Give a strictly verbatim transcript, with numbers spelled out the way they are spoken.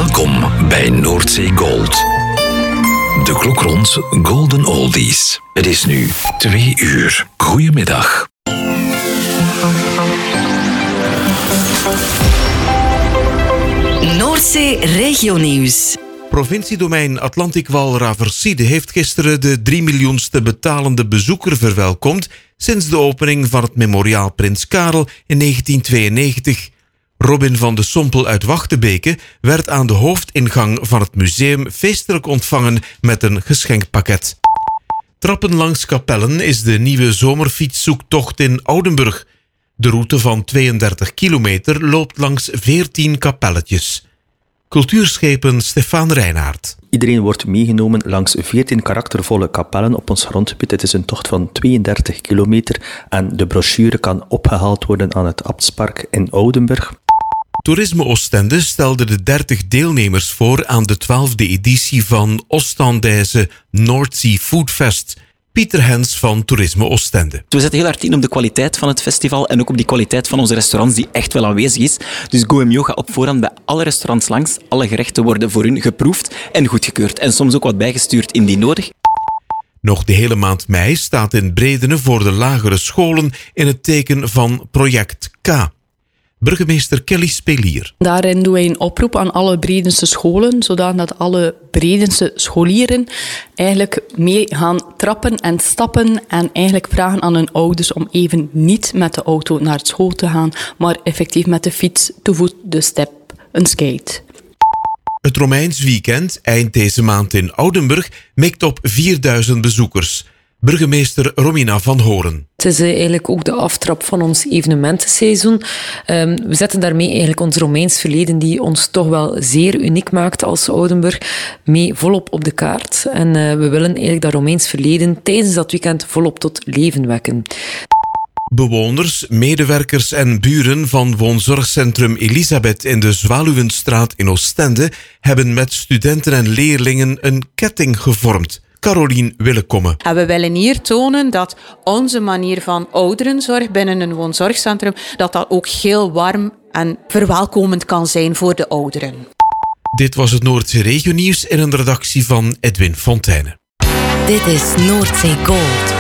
Welkom bij Noordzee Gold. De klok rond Golden Oldies. Het is nu twee uur. Goedemiddag. Noordzee Regionieuws. Provinciedomein Atlantic-Wal-Raverside heeft gisteren de drie miljoenste betalende bezoeker verwelkomd sinds de opening van het memoriaal Prins Karel in negentien tweeënnegentig. Robin van de Sompel uit Wachtebeke werd aan de hoofdingang van het museum feestelijk ontvangen met een geschenkpakket. Trappen langs Kapellen is de nieuwe zomerfietszoektocht in Oudenburg. De route van tweeëndertig kilometer loopt langs veertien kapelletjes. Cultuurschepen Stefan Reinaert. Iedereen wordt meegenomen langs veertien karaktervolle kapellen op ons grondgebied. Het is een tocht van tweeëndertig kilometer en de brochure kan opgehaald worden aan het Abtspark in Oudenburg. Toerisme Oostende stelde de dertig deelnemers voor aan de twaalfde editie van Oostendaise North Sea Food Fest. Pieter Hens van Toerisme Oostende. We zetten heel hard in op de kwaliteit van het festival en ook op die kwaliteit van onze restaurants die echt wel aanwezig is. Dus Go en Mio gaat op voorhand bij alle restaurants langs. Alle gerechten worden voor hun geproefd en goedgekeurd. En soms ook wat bijgestuurd indien nodig. Nog de hele maand mei staat in Bredene voor de lagere scholen in het teken van Project K. Burgemeester Kelly Spelier. Daarin doen wij een oproep aan alle Bredense scholen, zodat alle Bredense scholieren eigenlijk mee gaan trappen en stappen en eigenlijk vragen aan hun ouders om even niet met de auto naar school te gaan, maar effectief met de fiets, te voet, de step, een skate. Het Romeins weekend, eind deze maand in Oudenburg, mikt op vierduizend bezoekers. Burgemeester Romina van Horen. Het is eigenlijk ook de aftrap van ons evenementenseizoen. Um, we zetten daarmee eigenlijk ons Romeins verleden, die ons toch wel zeer uniek maakt als Oudenburg, mee volop op de kaart. En uh, we willen eigenlijk dat Romeins verleden tijdens dat weekend volop tot leven wekken. Bewoners, medewerkers en buren van woonzorgcentrum Elisabeth in de Zwaluwenstraat in Oostende hebben met studenten en leerlingen een ketting gevormd. Carolien Willekomme. En we willen hier tonen dat onze manier van ouderenzorg binnen een woonzorgcentrum, dat dat ook heel warm en verwelkomend kan zijn voor de ouderen. Dit was het Noordzee Regionieuws in een redactie van Edwin Fontijne. Dit is Noordzee Gold.